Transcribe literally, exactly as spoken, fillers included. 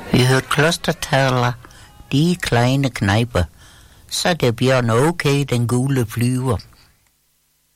Vi hørte klostertaler, de kleine knejper. Så det Bjørn okay, den gule flyver.